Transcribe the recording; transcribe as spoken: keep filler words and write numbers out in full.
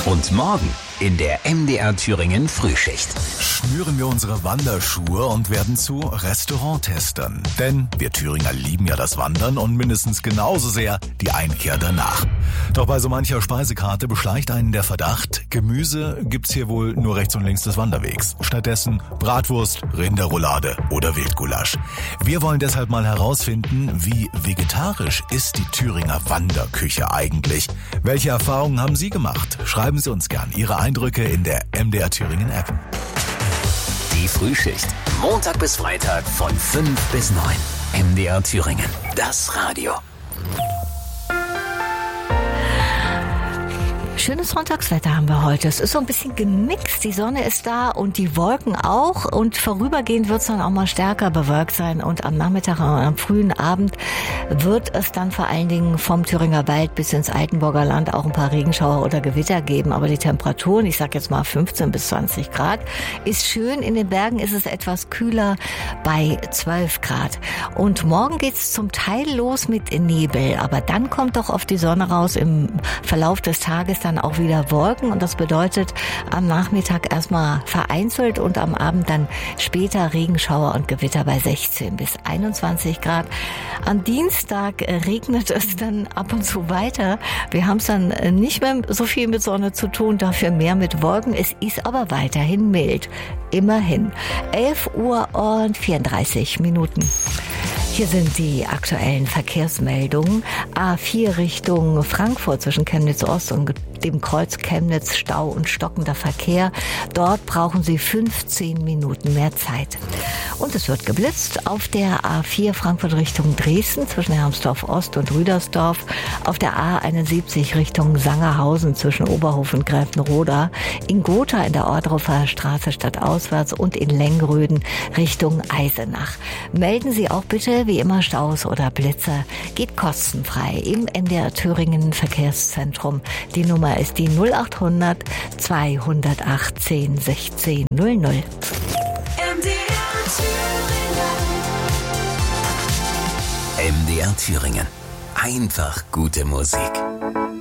Und morgen in der M D R Thüringen Frühschicht. Schnüren wir unsere Wanderschuhe und werden zu Restauranttestern. Denn wir Thüringer lieben ja das Wandern und mindestens genauso sehr die Einkehr danach. Doch bei so mancher Speisekarte beschleicht einen der Verdacht, Gemüse gibt's hier wohl nur rechts und links des Wanderwegs. Stattdessen Bratwurst, Rinderroulade oder Wildgulasch. Wir wollen deshalb mal herausfinden, wie vegetarisch ist die Thüringer Wanderküche eigentlich? Welche Erfahrungen haben Sie gemacht? Schreiben Sie uns gern Ihre Eindrücke in der M D R Thüringen App. Die Frühschicht. Montag bis Freitag von fünf bis neun. M D R Thüringen. Das Radio. Schönes Sonntagswetter haben wir heute. Es ist so ein bisschen gemixt. Die Sonne ist da und die Wolken auch. Und vorübergehend wird es dann auch mal stärker bewölkt sein. Und am Nachmittag und am frühen Abend wird es dann vor allen Dingen vom Thüringer Wald bis ins Altenburger Land auch ein paar Regenschauer oder Gewitter geben. Aber die Temperaturen, ich sag jetzt mal fünfzehn bis zwanzig Grad, ist schön. In den Bergen ist es etwas kühler bei zwölf Grad. Und morgen geht es zum Teil los mit Nebel. Aber dann kommt doch oft die Sonne raus. Im Verlauf des Tages dann auch wieder Wolken und das bedeutet am Nachmittag erstmal vereinzelt und am Abend dann später Regenschauer und Gewitter bei sechzehn bis einundzwanzig Grad. Am Dienstag regnet es dann ab und zu weiter. Wir haben es dann nicht mehr so viel mit Sonne zu tun, dafür mehr mit Wolken. Es ist aber weiterhin mild. Immerhin. elf Uhr und vierunddreißig Minuten. Hier sind die aktuellen Verkehrsmeldungen. A vier Richtung Frankfurt zwischen Chemnitz Ost und dem Kreuz Chemnitz, Stau und stockender Verkehr. Dort brauchen Sie fünfzehn Minuten mehr Zeit. Und es wird geblitzt auf der A vier Frankfurt Richtung Dresden zwischen Hermsdorf Ost und Rüdersdorf. Auf der A einundsiebzig Richtung Sangerhausen zwischen Oberhof und Gräfenroda. In Gotha in der Ordrupper Straße stadtauswärts und in Lengröden Richtung Eisenach. Melden Sie auch bitte wie immer Staus oder Blitze. Geht kostenfrei im M D R Thüringen Verkehrszentrum. Die Nummer ist die null acht hundert zweihundertachtzehn sechzehn null null. M D R Thüringen. Einfach gute Musik.